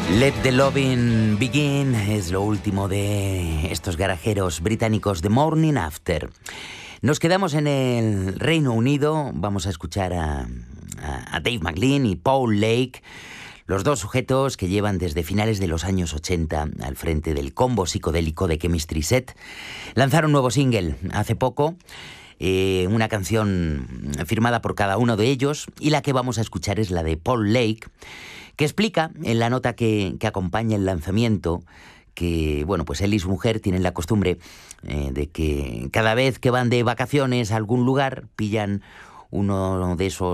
Let the Lovin' Begin es lo último de estos garajeros británicos, The Morning After. Nos quedamos en el Reino Unido, vamos a escuchar a Dave McLean y Paul Lake, los dos sujetos que llevan desde finales de los años 80 al frente del combo psicodélico de Chemistry Set. Lanzaron un nuevo single hace poco, una canción firmada por cada uno de ellos, y la que vamos a escuchar es la de Paul Lake, que explica en la nota que acompaña el lanzamiento que, bueno, pues él y su mujer tienen la costumbre de que cada vez que van de vacaciones a algún lugar pillan uno de esos